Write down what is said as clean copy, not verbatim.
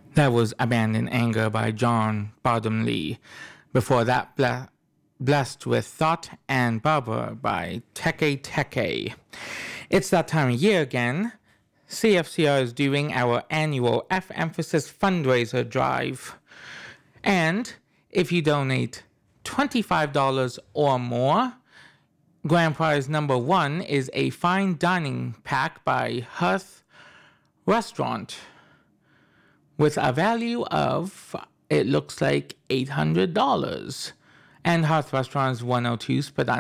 That was Abandoned Anger by John Bottom Lee. Before that, Blessed with Thought and Barbara by Teke Teke. It's that time of year again. CFCR is doing our annual F Emphasis fundraiser drive. And if you donate $25 or more, grand prize number one is a fine dining pack by Hearth Restaurant with a value of, it looks like, $800. And Hearth Restaurant is 102 Spadina